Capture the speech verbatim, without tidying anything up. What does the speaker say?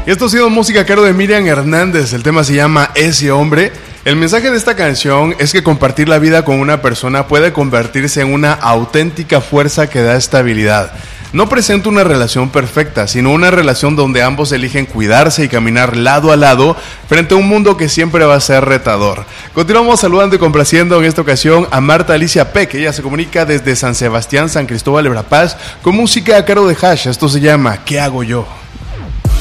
Y esto ha sido música a cargo de Miriam Hernández. El tema se llama Ese Hombre. El mensaje de esta canción es que compartir la vida con una persona puede convertirse en una auténtica fuerza que da estabilidad. No presenta una relación perfecta, sino una relación donde ambos eligen cuidarse y caminar lado a lado frente a un mundo que siempre va a ser retador. Continuamos saludando y complaciendo en esta ocasión a Marta Alicia Peck. Ella se comunica desde San Sebastián, San Cristóbal de Verapaz, con música a cargo de Hash. Esto se llama ¿Qué hago yo?